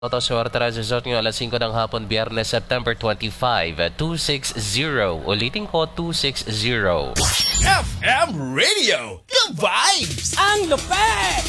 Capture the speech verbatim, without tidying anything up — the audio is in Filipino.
Toto Suerte Resort ng alas singko ng hapon, Biyernes, September twenty-five, two sixty. Ulitin ko, two sixty. F M Radio, the vibes! Ang lupet!